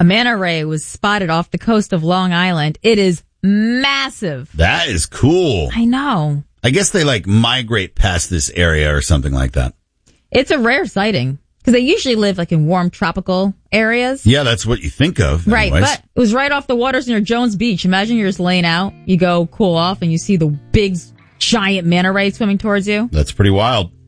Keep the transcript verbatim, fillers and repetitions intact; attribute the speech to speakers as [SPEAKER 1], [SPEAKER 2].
[SPEAKER 1] A manta ray was spotted off the coast of Long Island. It is massive.
[SPEAKER 2] That is cool.
[SPEAKER 1] I know.
[SPEAKER 2] I guess they like migrate past this area or something like that.
[SPEAKER 1] It's a rare sighting because they usually live like in warm tropical areas.
[SPEAKER 2] Yeah, that's what you think of.
[SPEAKER 1] Right,
[SPEAKER 2] anyways.
[SPEAKER 1] but it was right off the waters near Jones Beach. Imagine you're just laying out, you go cool off, and you see the big, giant manta ray swimming towards you.
[SPEAKER 2] That's pretty wild.